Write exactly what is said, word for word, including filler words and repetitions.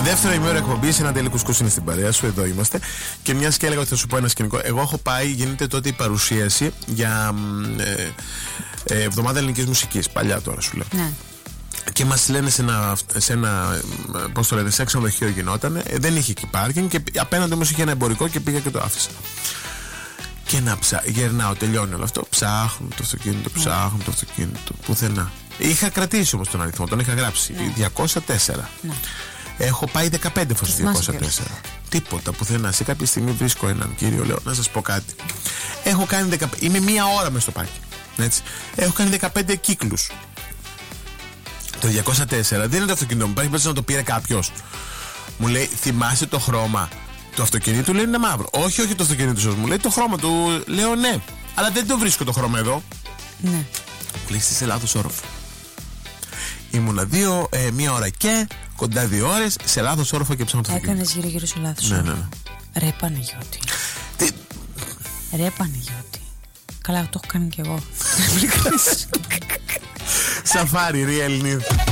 Δεύτερο ημέρο εκπομπή, ένα τέλειο κουσκούς είναι στην παρέα σου, εδώ είμαστε. Και μια και έλεγα ότι θα σου πω ένα σκηνικό. Εγώ έχω πάει, γίνεται τότε η παρουσίαση για ε, ε, εβδομάδα ελληνικής μουσικής. Παλιά τώρα σου λέω. Ναι. Και μας λένε σε ένα, σε ένα πώς το λένε, σε ξενοδοχείο γινότανε. Ε, δεν είχε εκεί πάρκινγκ και απέναντι όμως είχε ένα εμπορικό και πήγα και το άφησα. Και να ψά, γερνάω, τελειώνει όλο αυτό. Ψάχνω το αυτοκίνητο, ψάχνω το αυτοκίνητο. Πουθενά. Είχα κρατήσει όμως τον αριθμό, τον είχα γράψει. Ναι. διακόσια τέσσερα. Ναι. Έχω πάει δεκαπέντε φορές διακόσια τέσσερα. Τίποτα πουθενά. Σε κάποια στιγμή βρίσκω έναν κύριο, λέω να σας πω κάτι. Έχω κάνει δεκαπέντε. Είμαι μία ώρα μες στο πάρκινγκ. Έτσι. Έχω κάνει δεκαπέντε κύκλους. Το διακόσια τέσσερα δεν είναι το αυτοκίνητο μου. Υπάρχει περίπτωση να το πήρε κάποιος. Μου λέει, θυμάσαι το χρώμα του αυτοκινήτου? Λέει, είναι μαύρο. Όχι, όχι το αυτοκίνητο σας. Μου λέει, το χρώμα του. Λέω, ναι. Αλλά δεν το βρίσκω το χρώμα εδώ. Ναι. Μου λέει, είσαι σε λάθος όροφο. Ήμουνα δύο, ε, μία ώρα και κοντά δύο ώρες σε λάθος όροφο και ψάχνω το αυτοκίνητο. Έκανες γύρω-γύρω σε λάθος ναι, όροφο. ναι, ναι. Ρε Παναγιώτη. Τι... Ρε Παναγιώτη. Καλά, το έχω κάνει κι εγώ. Σαφάρι, real news.